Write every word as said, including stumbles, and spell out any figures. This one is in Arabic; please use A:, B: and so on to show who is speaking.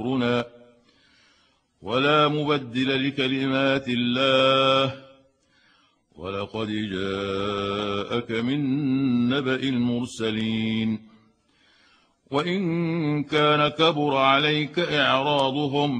A: ولا مبدل لكلمات الله ولقد جاءك من نبأ المرسلين وإن كان كبر عليك إعراضهم